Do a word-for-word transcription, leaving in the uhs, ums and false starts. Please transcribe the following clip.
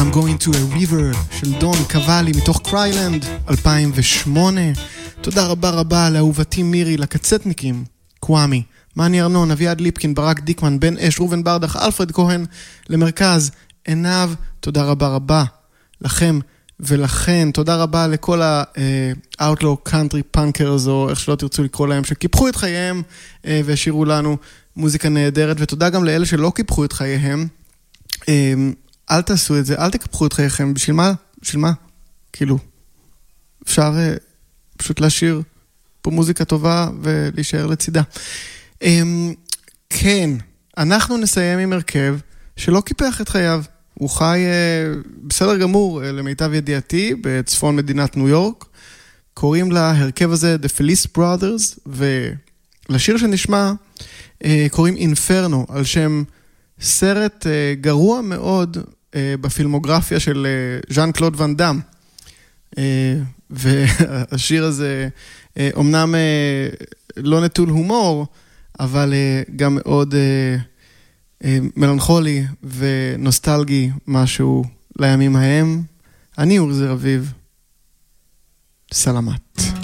I'm going to a river של דון קוואלי מתוך קריילנד אלפיים ושמונה. תודה רבה רבה לאהובתי מירי, לקצטניקים, קוואמי, מני ארנון, אביעד ליפקין, ברק דיקמן, בן אש, רובן ברדך, אלפרד כהן, למרכז עיניו. תודה רבה רבה לכם ולכן. תודה רבה לכל ה-Outlaw Country Punkers, או איך שלא תרצו לקרוא להם, שקיפחו את חייהם והשאירו לנו מוזיקה נהדרת. ותודה גם לאלה שלא קיפחו את חייהם. אל תעשו את זה, אל תקפחו את חייכם. בשביל מה? בשביל מה? כאילו, אפשר פשוט להשאיר פה מוזיקה טובה ולהישאר לצידה. כן, אנחנו נסיים עם הרכב שלא קיפח את חייו. הוא חי בסדר גמור, למיטב ידיעתי, בצפון מדינת ניו יורק. קוראים להרכב הזה The Felice Brothers, ולשיר שנשמע קוראים Inferno, על שם סרט גרוע מאוד בפילמוגרפיה של ז'אן קלוד ואן דאם. והשיר הזה אומנם לא נטול הומור, אבל גם מאוד מלנכולי ונוסטלגי, משהו לימים ההם. אני אורי זרביב, סלמת.